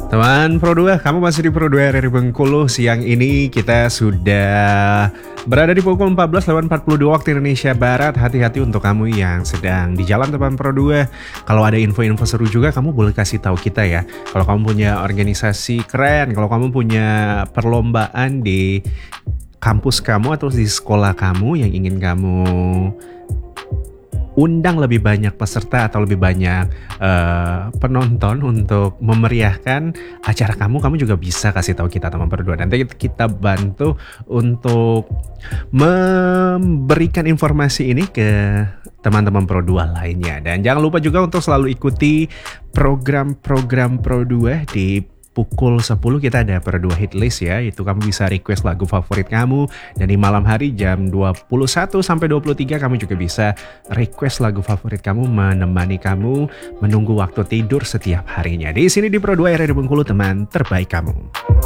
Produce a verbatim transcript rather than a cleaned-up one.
Teman Pro dua, kamu masih di Pro dua R R Bengkulu. Siang ini kita sudah berada di pukul empat belas lewat empat puluh dua waktu Indonesia Barat. Hati-hati untuk kamu yang sedang di jalan, teman Pro dua. Kalau ada info-info seru juga, kamu boleh kasih tahu kita ya. Kalau kamu punya organisasi keren, kalau kamu punya perlombaan di kampus kamu atau di sekolah kamu yang ingin kamu undang lebih banyak peserta atau lebih banyak uh, penonton untuk memeriahkan acara kamu, kamu juga bisa kasih tahu kita, teman berdua. Nanti kita bantu untuk memberikan informasi ini ke teman-teman Pro dua lainnya. Dan jangan lupa juga untuk selalu ikuti program-program Pro dua. Di pukul sepuluh kita ada Pro dua Hit List ya. Itu kamu bisa request lagu favorit kamu. Dan di malam hari jam dua puluh satu sampai dua puluh tiga kamu juga bisa request lagu favorit kamu, menemani kamu menunggu waktu tidur setiap harinya. Di sini di Pro dua R R Bengkulu, teman terbaik kamu.